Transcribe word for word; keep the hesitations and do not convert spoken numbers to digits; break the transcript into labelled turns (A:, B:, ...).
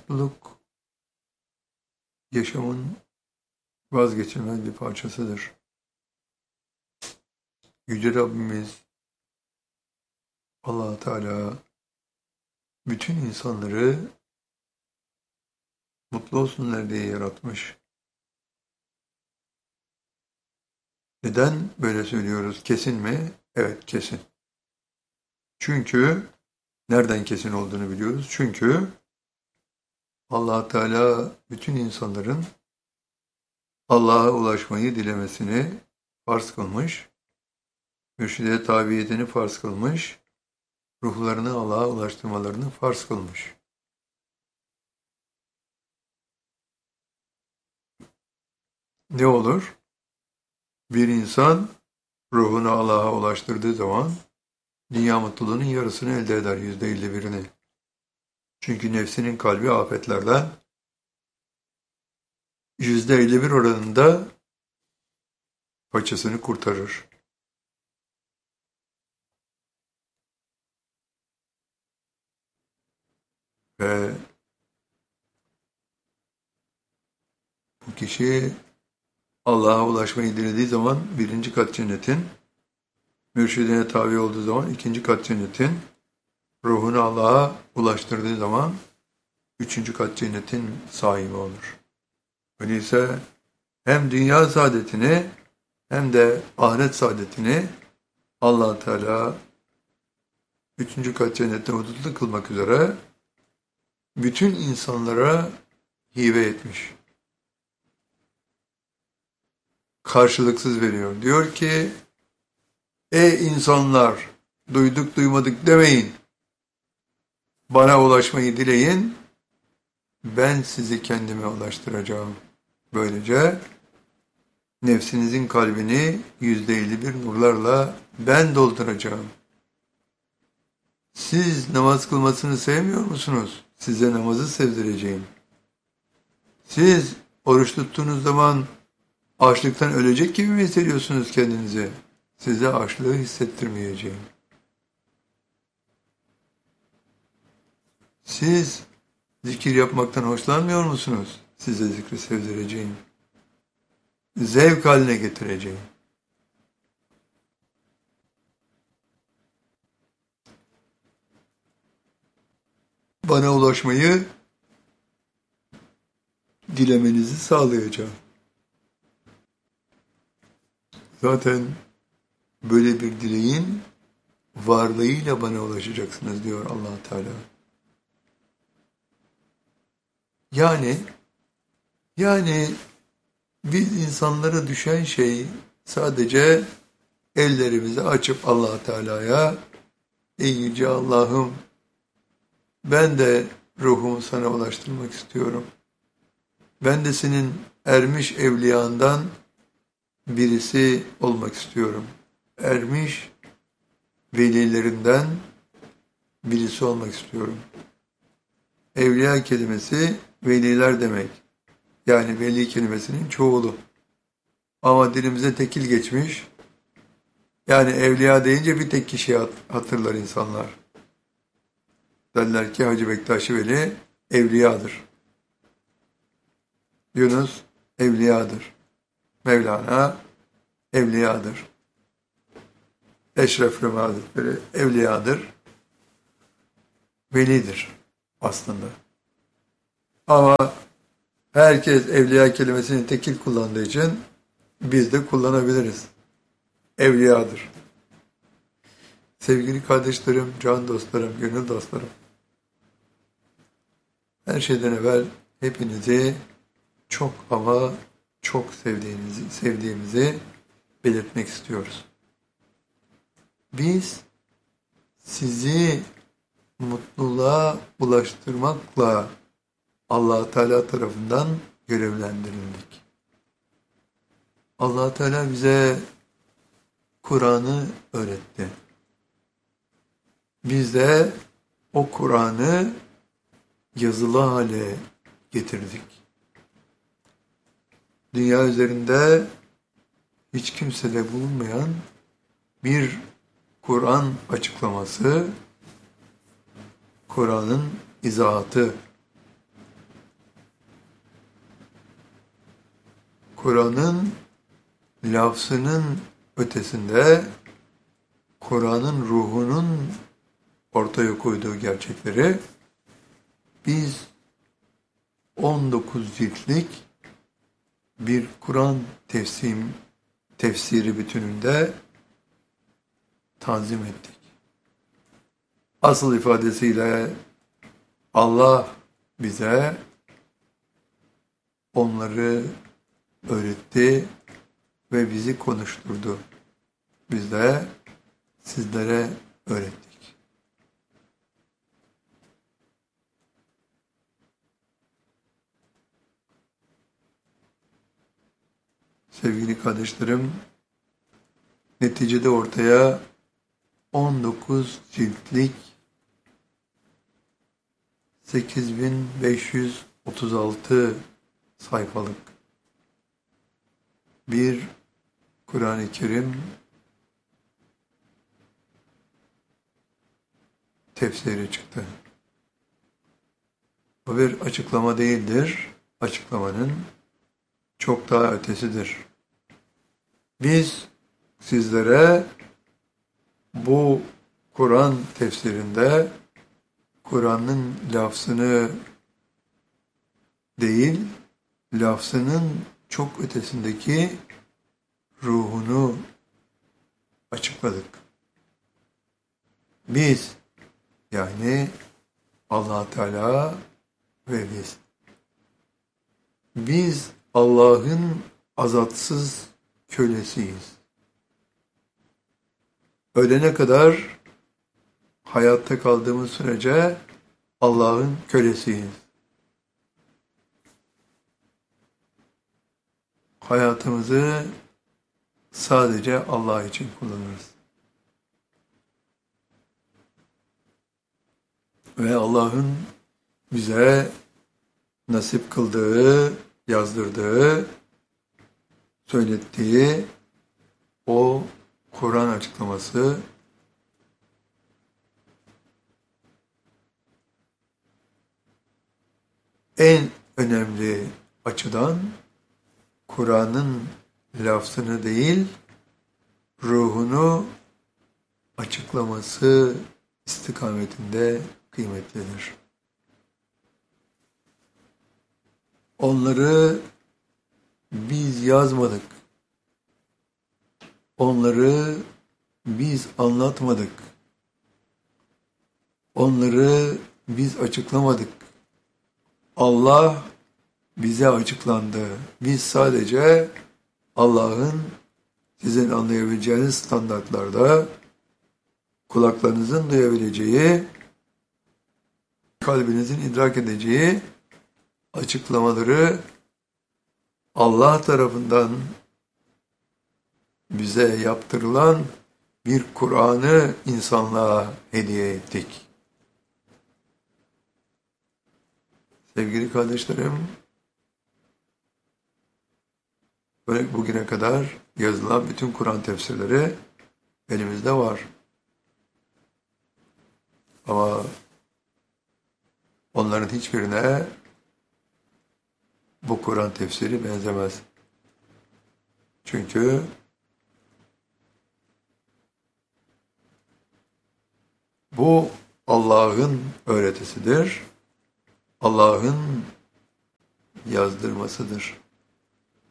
A: Mutluluk yaşamın vazgeçilmez bir parçasıdır. Yüce Rabbimiz Allah Teala bütün insanları mutlu olsunlar diye yaratmış. Neden böyle söylüyoruz? Kesin mi? Evet, kesin. Çünkü nereden kesin olduğunu biliyoruz. Çünkü Allah Teala bütün insanların Allah'a ulaşmayı dilemesini farz kılmış, mürşide tabiyetini farz kılmış, ruhlarını Allah'a ulaştırmalarını farz kılmış. Ne olur? Bir insan ruhunu Allah'a ulaştırdığı zaman dünya mutluluğunun yarısını elde eder, yüzde elli birini. Çünkü nefsinin kalbi afetlerden yüzde elli bir oranında paçasını kurtarır. Ve bu kişi Allah'a ulaşmayı dilediği zaman birinci kat cennetin, mürşidine tabi olduğu zaman ikinci kat cennetin, ruhunu Allah'a ulaştırdığı zaman üçüncü kat cennetin sahibi olur. Öyleyse hem dünya saadetini hem de ahiret saadetini Allah Teala üçüncü kat cennette hudutlu kılmak üzere bütün insanlara hibe etmiş. Karşılıksız veriyor. Diyor ki, ey insanlar, duyduk duymadık demeyin. Bana ulaşmayı dileyin, ben sizi kendime ulaştıracağım. Böylece nefsinizin kalbini yüzde elli bir nurlarla ben dolduracağım. Siz namaz kılmasını sevmiyor musunuz? Size namazı sevdireceğim. Siz oruç tuttuğunuz zaman açlıktan ölecek gibi mi hissediyorsunuz kendinizi? Size açlığı hissettirmeyeceğim. Siz zikir yapmaktan hoşlanmıyor musunuz? Size zikri sevdireceğim. Zevk haline getireceğim. Bana ulaşmayı dilemenizi sağlayacağım. Zaten böyle bir dileğin varlığıyla bana ulaşacaksınız diyor Allah Teala. Yani yani biz insanlara düşen şey sadece ellerimizi açıp Allah Teala'ya, ey yüce Allah'ım, ben de ruhumu sana ulaştırmak istiyorum. Ben de senin ermiş evliyandan birisi olmak istiyorum. Ermiş velilerinden birisi olmak istiyorum. Evliya kelimesi veliler demek. Yani veli kelimesinin çoğulu. Ama dilimize tekil geçmiş. Yani evliya deyince bir tek kişiyi hatırlar insanlar. Derler ki Hacı Bektaş Veli evliyadır. Yunus evliyadır. Mevlana evliyadır. Eşref Rumi Hazretleri evliyadır. Velidir aslında. Ama herkes evliya kelimesini tekil kullandığı için biz de kullanabiliriz. Evliyadır. Sevgili kardeşlerim, can dostlarım, gönül dostlarım. Her şeyden evvel hepinizi çok ama çok sevdiğinizi, sevdiğimizi belirtmek istiyoruz. Biz sizi mutluluğa ulaştırmakla Allah Teala tarafından görevlendirildik. Allah Teala bize Kur'an'ı öğretti. Biz de o Kur'an'ı yazılı hale getirdik. Dünya üzerinde hiç kimsede bulunmayan bir Kur'an açıklaması, Kur'an'ın izahatı, Kur'an'ın lafzının ötesinde Kur'an'ın ruhunun ortaya koyduğu gerçekleri biz on dokuz ciltlik bir Kur'an tefsim, tefsiri bütününde tanzim ettik. Asıl ifadesiyle Allah bize onları öğretti ve bizi konuşturdu. Biz de sizlere öğrettik. Sevgili kardeşlerim, neticede ortaya on dokuz ciltlik sekiz bin beş yüz otuz altı sayfalık bir Kur'an-ı Kerim tefsiri çıktı. Bu bir açıklama değildir. Açıklamanın çok daha ötesidir. Biz sizlere bu Kur'an tefsirinde Kur'an'ın lafzını değil, lafzının çok ötesindeki ruhunu açıkladık. Biz, yani Allah Teala ve biz. Biz Allah'ın azatsız kölesiyiz. Ölene kadar hayatta kaldığımız sürece Allah'ın kölesiyiz. Hayatımızı sadece Allah için kullanırız. Ve Allah'ın bize nasip kıldığı, yazdırdığı, söylettiği o Kur'an açıklaması en önemli açıdan Kur'an'ın lafzını değil, ruhunu açıklaması istikametinde kıymetlidir. Onları biz yazmadık. Onları biz anlatmadık. Onları biz açıklamadık. Allah bize açıklandı. Biz sadece Allah'ın sizin anlayabileceğiniz standartlarda kulaklarınızın duyabileceği, kalbinizin idrak edeceği açıklamaları Allah tarafından bize yaptırılan bir Kur'an'ı insanlığa hediye ettik. Sevgili kardeşlerim, böyle bugüne kadar yazılan bütün Kur'an tefsirleri elimizde var. Ama onların hiçbirine bu Kur'an tefsiri benzemez. Çünkü bu Allah'ın öğretisidir. Allah'ın yazdırmasıdır.